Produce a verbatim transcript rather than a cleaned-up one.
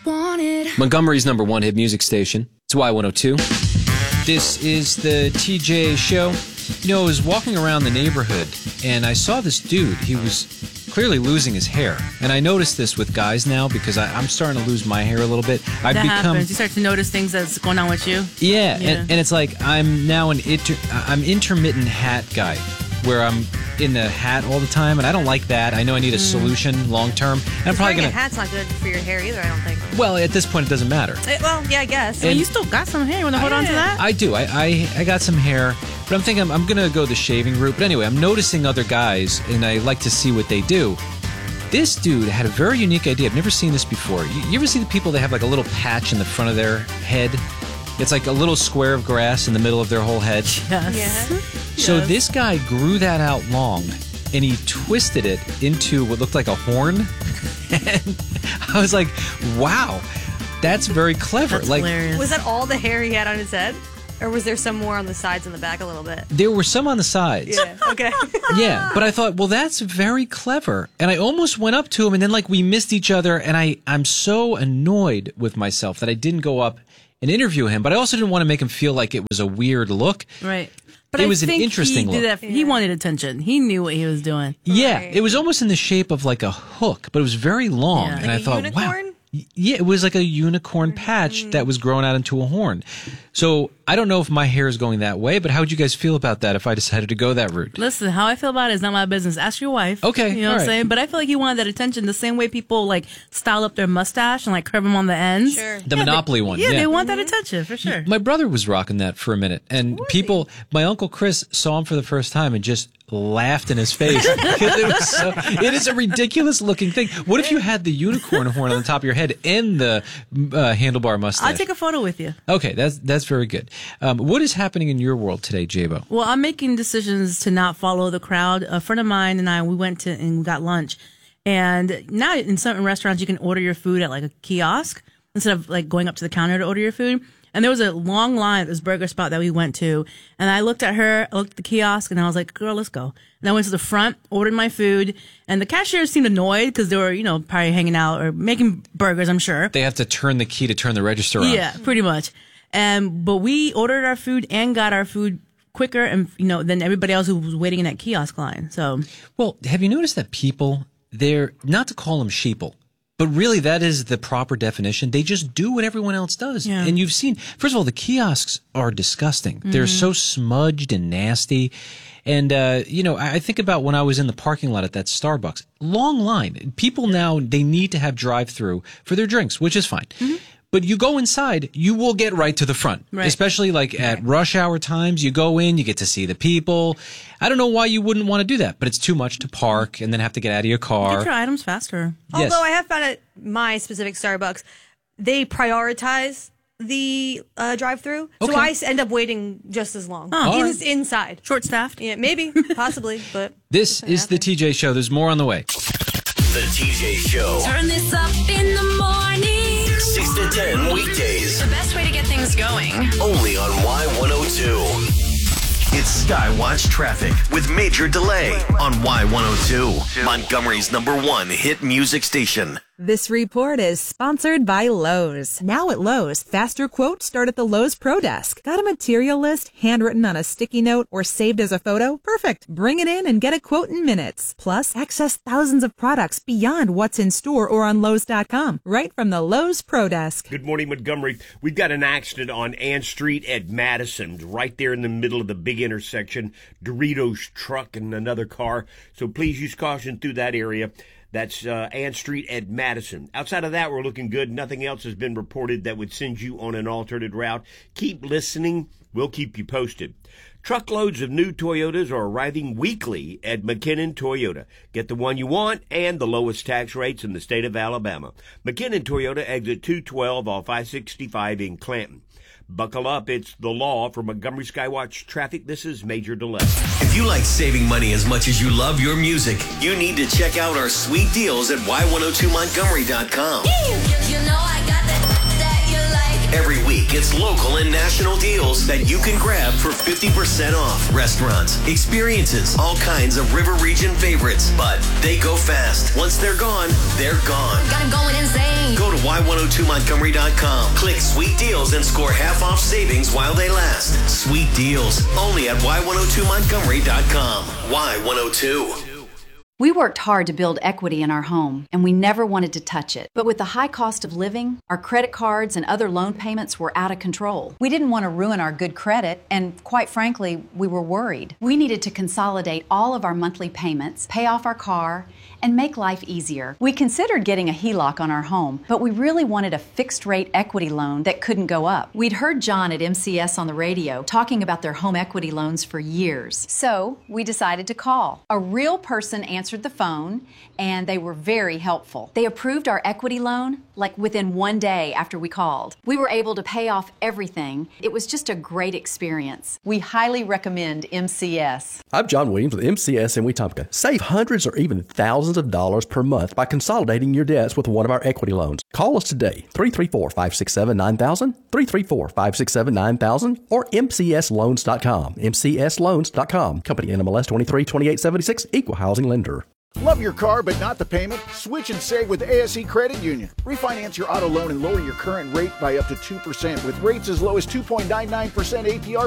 wanted. Montgomery's number one hit music station. It's Y one oh two. This is the T J Show. You know, I was walking around the neighborhood, and I saw this dude. He was clearly losing his hair. And I noticed this with guys now because I, I'm starting to lose my hair a little bit. I've that become, happens. You start to notice things that's going on with you. Yeah, Yeah. And, and it's like I'm now an inter, I'm intermittent hat guy, where I'm in the hat all the time, and I don't like that. I know I need a solution long term. And I'm probably Wearing gonna. a hat's not good for your hair either, I don't think. Well, at this point, it doesn't matter. Eh, well, yeah, I guess. So And- you still got some hair. You want to hold on to that? I do. I, I I got some hair, but I'm thinking I'm, I'm going to go the shaving route. But anyway, I'm noticing other guys, and I like to see what they do. This dude had a very unique idea. I've never seen this before. You, you ever see the people that have like a little patch in the front of their head? It's like a little square of grass in the middle of their whole head. Yes. Yeah. So Yes. this guy grew that out long, and he twisted it into what looked like a horn. And I was like, wow, that's very clever. That's like, hilarious. Was that all the hair he had on his head? Or was there some more on the sides and the back a little bit? there were some on the sides. Yeah, okay. Yeah, but I thought, well, that's very clever. And I almost went up to him, and then like we missed each other, and I, I'm so annoyed with myself that I didn't go up and interview him, but I also didn't want to make him feel like it was a weird look. Right. But It I was an think interesting he did look. that. He wanted attention. He knew what he was doing. Yeah, Right. it was almost in the shape of like a hook, but it was very long. Yeah. And Like I a thought, unicorn? wow. Yeah, it was like a unicorn patch that was growing out into a horn. So I don't know if my hair is going that way, but how would you guys feel about that if I decided to go that route? Listen, how I feel about it is not my business. Ask your wife. Okay, You know all what I'm right. saying? But I feel like he wanted that attention the same way people like style up their mustache and like curve them on the ends. Sure. The Yeah, Monopoly they, one. Yeah, Yeah, they want that attention for sure. My brother was rocking that for a minute, and people, my Uncle Chris saw him for the first time and just laughed in his face. 'Cause it, was so, it is a ridiculous looking thing. What if you had the unicorn horn on the top of your head and the uh, handlebar mustache? I'll take a photo with you. Okay, that's that's very good. Um, what is happening in your world today, Jabo? Well, I'm making decisions to not follow the crowd. A friend of mine and I, we went to and got lunch. And now in certain restaurants, you can order your food at like a kiosk instead of like going up to the counter to order your food. And there was a long line at this burger spot that we went to. And I looked at her, I looked at the kiosk, and I was like, girl, let's go. And I went to the front, ordered my food. And the cashier seemed annoyed because they were, you know, probably hanging out or making burgers, I'm sure. They have to turn the key to turn the register on. Yeah, pretty much. And but we ordered our food and got our food quicker, and you know, than everybody else who was waiting in that kiosk line. So Well, have you noticed that people, they're, not to call them sheeple, but really that is the proper definition. They just do what everyone else does. Yeah. And you've seen, first of all, the kiosks are disgusting. They're so smudged and nasty. And, uh, you know, I I think about when I was in the parking lot at that Starbucks. Long line. People now, they need to have drive-through for their drinks, which is fine. But you go inside, you will get right to the front. Right. Especially like at rush hour times, you go in, you get to see the people. I don't know why you wouldn't want to do that, but it's too much to park and then have to get out of your car. get your items faster. Yes. Although I have found at my specific Starbucks, they prioritize the uh, drive-through, so Okay. I s- end up waiting just as long Oh. In- Alright. inside. Short staffed. Yeah, maybe, possibly, but This is the T J Show. There's more on the way. The T J Show. Turn this up in the morning. six to ten weekdays. The best way to get things going. Only on Y one oh two. It's Skywatch Traffic with Major Delay on Y one oh two. Montgomery's number one hit music station. This report is sponsored by Lowe's. Now at Lowe's, faster quotes start at the Lowe's Pro Desk. Got a material list handwritten on a sticky note or saved as a photo? Perfect. Bring it in and get a quote in minutes. Plus, access thousands of products beyond what's in store or on Lowe's dot com, right from the Lowe's Pro Desk. Good morning, Montgomery. We've got an accident on Ann Street at Madison, right there in the middle of the big intersection. Doritos truck and another car. So please use caution through that area. That's uh, Ann Street at Madison. Outside of that, we're looking good. Nothing else has been reported that would send you on an alternate route. Keep listening. We'll keep you posted. Truckloads of new Toyotas are arriving weekly at McKinnon Toyota. Get the one you want and the lowest tax rates in the state of Alabama. McKinnon Toyota, exit two twelve off I sixty-five in Clanton. Buckle up, it's the law. For Montgomery Skywatch Traffic, this is Major Delay. If you like saving money as much as you love your music, you need to check out our sweet deals at Y one oh two Montgomery dot com. You know I got that that you like. Every week, week, it's local and national deals that you can grab for fifty percent off. Restaurants, experiences, all kinds of River Region favorites. But they go fast. Once they're gone, they're gone. Got him going insane. Go to Y one oh two Montgomery dot com. Click Sweet Deals and score half off savings while they last. Sweet Deals, only at Y one oh two Montgomery dot com. Y one oh two. We worked hard to build equity in our home, and we never wanted to touch it. But with the high cost of living, our credit cards and other loan payments were out of control. We didn't want to ruin our good credit, and quite frankly, we were worried. We needed to consolidate all of our monthly payments, pay off our car, and make life easier. We considered getting a H E L O C on our home, but we really wanted a fixed-rate equity loan that couldn't go up. We'd heard John at M C S on the radio talking about their home equity loans for years. So we decided to call. A real person answered the phone, and they were very helpful. They approved our equity loan like within one day after we called. We were able to pay off everything. It was just a great experience. We highly recommend M C S. I'm John Williams with M C S in Wetumpka. Save hundreds or even thousands of dollars per month by consolidating your debts with one of our equity loans. Call us today, three three four, five six seven, nine thousand, three three four, five six seven, nine thousand, or M C S loans dot com. M C S loans dot com. Company N M L S twenty-three twenty-eight seventy-six, Equal Housing Lender. Love your car but not the payment? Switch and save with A S E Credit Union. Refinance your auto loan and lower your current rate by up to two percent with rates as low as two point nine nine percent A P R